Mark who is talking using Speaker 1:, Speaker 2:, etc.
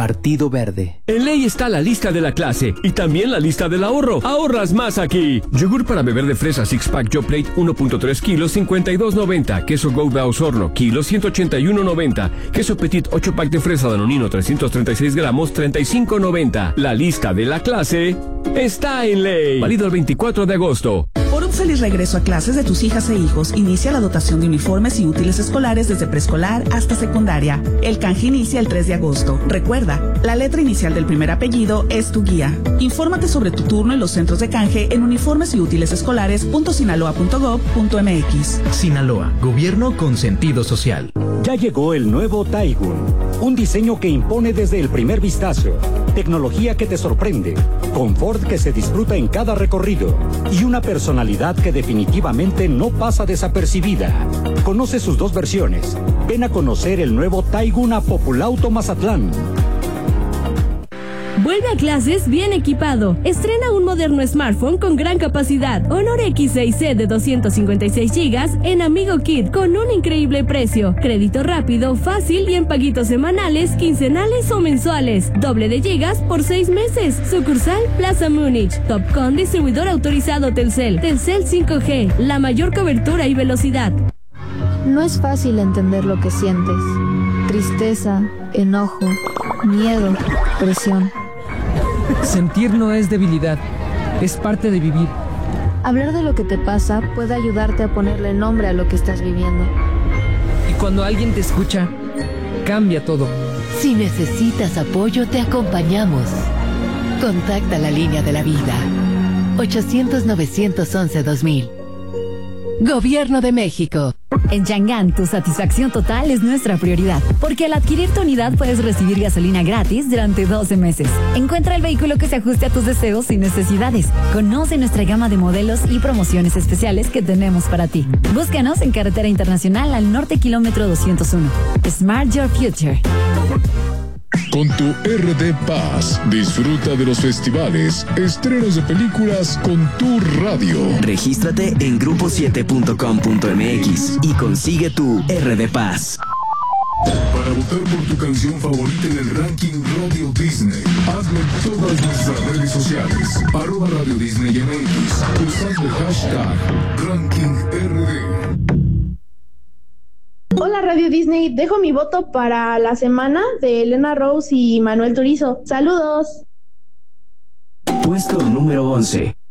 Speaker 1: Partido Verde.
Speaker 2: En ley está la lista de la clase y también la lista del ahorro. Ahorras más aquí. Yogur para beber de fresa Six Pack Joe Plate 1.3 kilos 52.90. Queso Gouda Osorno kilo 181.90. Queso Petit 8 pack de fresa Danonino 336 gramos 35.90. La lista de la clase está en ley. Válido el 24 de agosto.
Speaker 3: Por un feliz regreso a clases de tus hijas e hijos, inicia la dotación de uniformes y útiles escolares desde preescolar hasta secundaria. El canje inicia el 3 de agosto. Recuerda, la letra inicial del primer apellido es tu guía. Infórmate sobre tu turno en los centros de canje en uniformes y útiles escolares.sinaloa.gov.mx.
Speaker 4: Sinaloa, gobierno con sentido social.
Speaker 5: Ya llegó el nuevo Taigun, un diseño que impone desde el primer vistazo, tecnología que te sorprende, confort que se disfruta en cada recorrido y una personalidad que definitivamente no pasa desapercibida. Conoce sus dos versiones. Ven a conocer el nuevo Taigun a Populauto Mazatlán.
Speaker 6: Vuelve a clases bien equipado. Estrena un moderno smartphone con gran capacidad. Honor X6C de 256 GB en Amigo Kit con un increíble precio. Crédito rápido, fácil y en paguitos semanales, quincenales o mensuales. Doble de gigas por 6 meses. Sucursal Plaza Múnich. Topcon distribuidor autorizado Telcel. Telcel 5G. La mayor cobertura y velocidad.
Speaker 7: No es fácil entender lo que sientes. Tristeza, enojo, miedo, presión.
Speaker 8: Sentir no es debilidad, es parte de vivir.
Speaker 7: Hablar de lo que te pasa puede ayudarte a ponerle nombre a lo que estás viviendo.
Speaker 8: Y cuando alguien te escucha, cambia todo.
Speaker 9: Si necesitas apoyo, te acompañamos. Contacta la línea de la vida. 800-911-2000. Gobierno de México.
Speaker 10: En Chang'an, tu satisfacción total es nuestra prioridad, porque al adquirir tu unidad puedes recibir gasolina gratis durante 12 meses. Encuentra el vehículo que se ajuste a tus deseos y necesidades. Conoce nuestra gama de modelos y promociones especiales que tenemos para ti. Búscanos en Carretera Internacional al norte, kilómetro 201. Smart Your Future.
Speaker 11: Con tu RD Paz, disfruta de los festivales, estrenos de películas con tu radio.
Speaker 1: Regístrate en grupo7.com.mx y consigue tu RD Paz.
Speaker 11: Para votar por tu canción favorita en el ranking Radio Disney, hazlo en todas nuestras redes sociales. @Radio Disney MX, usando el hashtag RankingRD.
Speaker 12: Hola Radio Disney, dejo mi voto para La Semana de Elena Rose y Manuel Turizo. ¡Saludos!
Speaker 1: Puesto número 11.